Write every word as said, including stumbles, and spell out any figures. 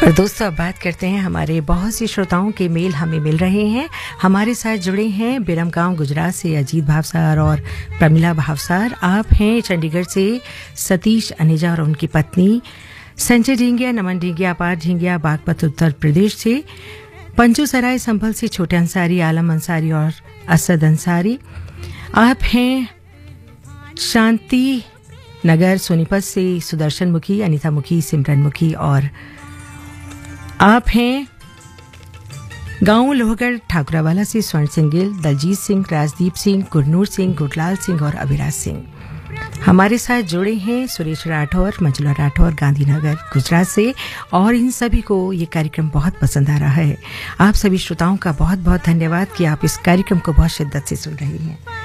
और दोस्तों अब बात करते हैं, हमारे बहुत सी श्रोताओं के मेल हमें मिल रहे हैं। हमारे साथ जुड़े हैं बिरमगांव गुजरात से अजीत भावसार और प्रमिला भावसार। आप हैं चंडीगढ़ से सतीश अनेजा और उनकी पत्नी संजय ढींगिया, नमन ढींगिया, अपार ढींगिया बागपत उत्तर प्रदेश से, पंजू सराय संभल से छोटे अंसारी, आलम अंसारी और असद अंसारी। आप हैं शांति नगर सोनीपत से सुदर्शन मुखी, अनीता मुखी, सिमरन मुखी और आप हैं गांव लोहगढ़ ठाकुरावाला से स्वर्ण सिंह गिल, दलजीत सिंह, राजदीप सिंह, गुरनूर सिंह, गुरलाल सिंह और अभिराज सिंह। हमारे साथ जुड़े हैं सुरेश राठौर, मंजुला राठौर, गांधीनगर गुजरात से, और इन सभी को ये कार्यक्रम बहुत पसंद आ रहा है। आप सभी श्रोताओं का बहुत बहुत धन्यवाद कि आप इस कार्यक्रम को बहुत शिद्दत से सुन रहे हैं।